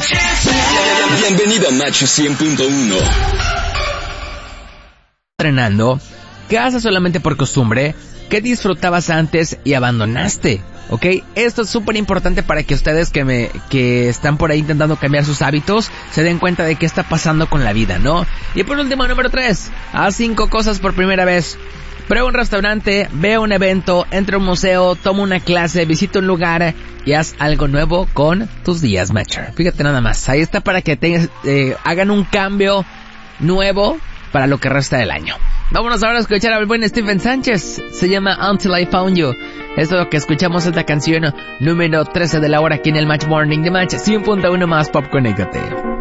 Bienvenido a Match 100.1. Entrenando, ¿qué haces solamente por costumbre? ¿Qué disfrutabas antes y abandonaste? ¿Ok? Esto es súper importante para que ustedes que están por ahí intentando cambiar sus hábitos se den cuenta de qué está pasando con la vida, ¿no? Y por último, número 3, haz 5 cosas por primera vez. Prueba un restaurante, ve a un evento, entra a un museo, toma una clase, visita un lugar y haz algo nuevo con tus días Matcher. Fíjate nada más, ahí está para que hagan un cambio nuevo para lo que resta del año. Vámonos ahora a escuchar al buen Stephen Sánchez. Se llama Until I Found You. Esto lo que escuchamos es la canción número 13 de la hora aquí en el Match Morning de Match 100.1 más Pop. Conéctate.